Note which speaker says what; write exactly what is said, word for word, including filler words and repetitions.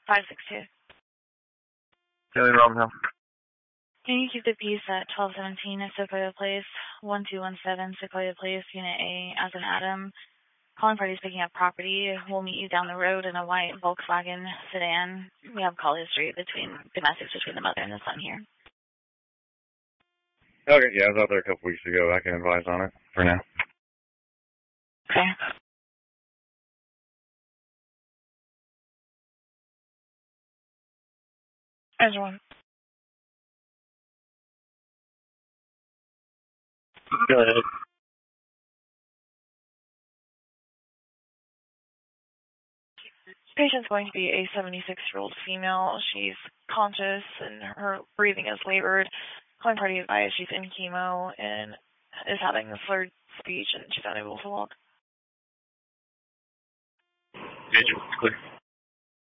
Speaker 1: five six two.
Speaker 2: Kelly Robinson.
Speaker 1: Can you keep the peace at twelve seventeen at Sequoia Place, one two one seven Sequoia Place, Unit A, as in Adam. Calling party's picking up property. We'll meet you down the road in a white Volkswagen sedan. We have call history between domestics between the mother and the son here.
Speaker 2: Okay, yeah, I was out there a couple weeks ago. I can advise on it for now.
Speaker 1: Okay. Everyone.
Speaker 2: Go ahead.
Speaker 1: Patient's going to be a seventy-six-year-old female. She's conscious and her breathing is labored. Calling party advised she's in chemo and is having slurred speech and she's unable to walk.
Speaker 2: Agent, clear.